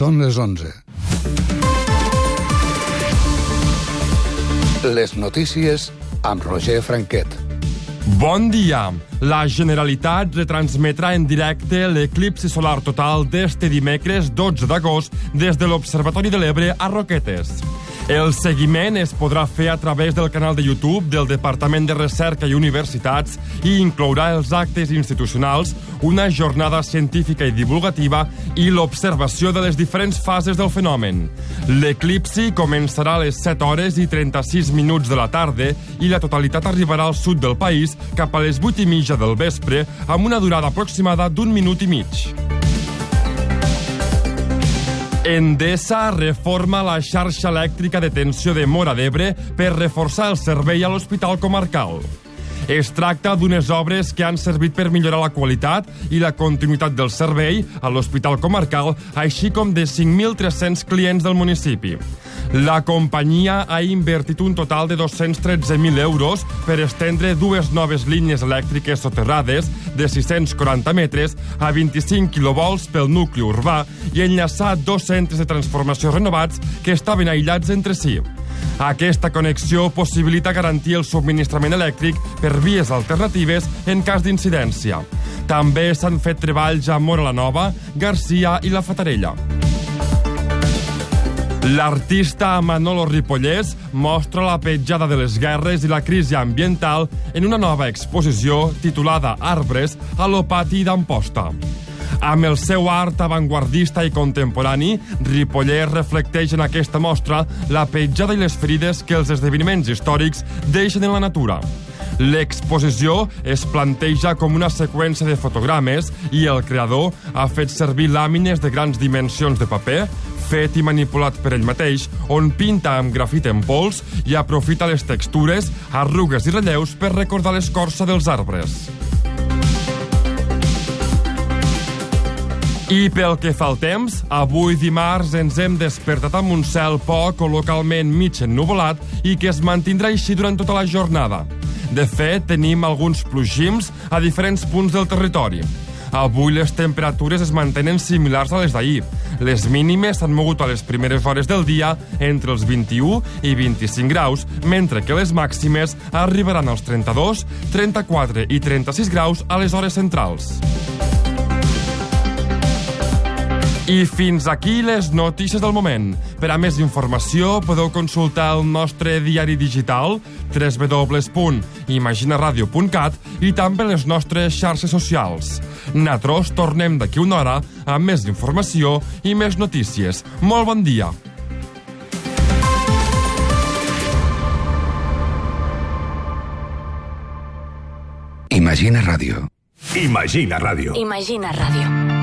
Són les 11. Les notícies amb Roger Franquet. Bon dia. La Generalitat retransmetrà en directe l'eclipsi solar total d'este dimecres 12 d'agost des de l'Observatori de l'Ebre a Roquetes. El seguiment es podrà fer a través del canal de YouTube del Departament de Recerca i Universitats i inclourà els actes institucionals, una jornada científica i divulgativa i l'observació de les diferents fases del fenomen. L'eclipsi començarà a les 7 hores i 36 minuts de la tarda i la totalitat arribarà al sud del país cap a les 8 i mitja del vespre amb una durada aproximada d'1 minut i mig. Endesa reforma la xarxa elèctrica de tensió de Móra d'Ebre per reforçar el servei a l'Hospital Comarcal. Es tracta d'unes obres que han servit per millorar la qualitat i la continuïtat del servei a l'Hospital Comarcal, així com de 5.300 clients del municipi. La companyia ha invertit un total de 213.000 euros per estendre dues noves línies elèctriques soterrades de 640 metres a 25 quilovolts pel nucli urbà i enllaçar dos centres de transformació renovats que estaven aïllats entre si. Aquesta connexió possibilita garantir el subministrament elèctric per vies alternatives en cas d'incidència. També s'han fet treballs a Móra la Nova, Garcia i la Fatarella. L'artista Manolo Ripollès mostra la petjada de les guerres i la crisi ambiental en una nova exposició titulada Arbres a l'Opati d'Amposta. Amb el seu art avantguardista i contemporani, Ripollès reflecteix en aquesta mostra la petjada i les ferides que els esdeveniments històrics deixen en la natura. L'exposició es planteja com una seqüència de fotogrames i el creador ha fet servir làmines de grans dimensions de paper, fet i manipulat per ell mateix, on pinta amb grafit en pols i aprofita les textures, arrugues i relleus per recordar l'escorça dels arbres. I pel que fa al temps, avui dimarts ens hem despertat amb un cel poc o localment mig ennuvolat i que es mantindrà així durant tota la jornada. De fet, tenim alguns plogims a diferents punts del territori. Avui les temperatures es mantenen similars a les d'ahir. Les mínimes s'han mogut a les primeres hores del dia entre els 21 i 25 graus, mentre que les màximes arribaran als 32, 34 i 36 graus a les hores centrals. I fins aquí les notícies del moment. Per a més informació podeu consultar el nostre diari digital www.imaginaradio.cat i també les nostres xarxes socials. Nosaltres tornem d'aquí una hora amb més informació i més notícies. Molt bon dia! Imagina Ràdio. Imagina Ràdio. Imagina Ràdio.